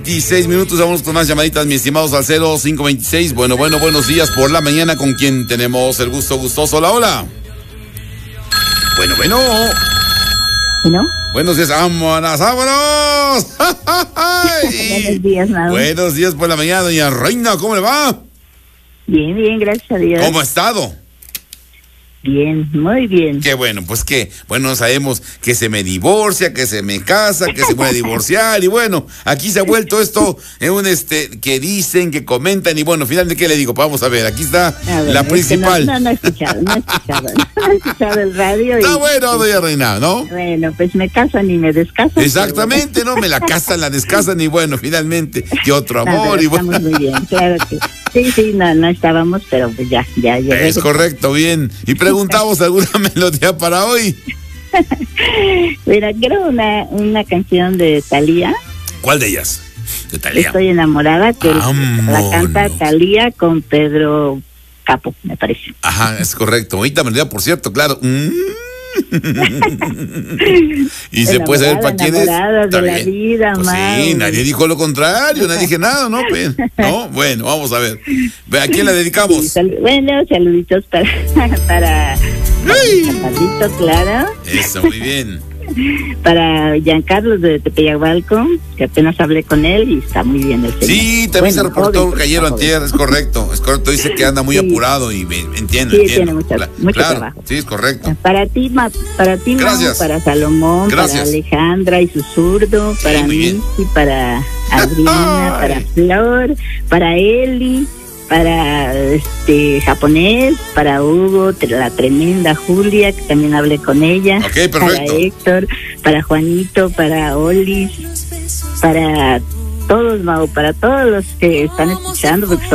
16 minutos, vamos con más llamaditas, mis estimados, al 0526. Bueno, buenos días por la mañana. ¿Con quién tenemos el gusto gustoso? Hola. Bueno. ¿No? Buenos días, vámonos. Buenos días, Mau. Buenos días por la mañana, doña Reina, ¿cómo le va? Bien, gracias a Dios. ¿Cómo ha estado? Bien, muy bien. Qué bueno, pues no sabemos que se me divorcia, que se me casa, que se puede divorciar, y bueno, aquí se ha vuelto esto en un que dicen, que comentan, y bueno, finalmente, ¿qué le digo? Vamos a ver, aquí está la principal. No he escuchado el radio. Está bueno, doña Reina, ¿no? Bueno, pues me casan y me descasan. Exactamente, ¿no? Me la casan, la descasan, y bueno, finalmente, y otro amor, y bueno. Estamos muy bien, claro que sí, no estábamos, pero pues ya. Es correcto, bien. Y preguntamos alguna melodía para hoy. Mira, quiero una canción de Thalía. ¿Cuál de ellas? De Thalía. Estoy enamorada, que la canta Thalía con Pedro Capó, me parece. Ajá, es correcto. Ahorita melodía, por cierto, claro. Y se puede saber para quién es. De la vida, pues sí, nadie dijo lo contrario, nadie dije nada, ¿no? Pues, ¿no? Bueno, vamos a ver. ¿A quién la dedicamos? Saluditos para Carlito, claro. Eso, muy bien. Para Giancarlo de Tepeyagualco, que apenas hablé con él y está muy bien el señor. Sí, también se reportó que ayer o antier, es correcto, dice que anda muy apurado y entiendo. Tiene mucho trabajo. Sí, es correcto. Para ti, gracias. Para Salomón, gracias. Para Alejandra y su zurdo, para Missy, para Adriana, para Flor, para Eli, para Japonés, para Hugo, la tremenda Julia, que también hablé con ella. Ok, perfecto. Para Héctor, para Juanito, para Olis, para todos, Mau, para todos los que están escuchando, porque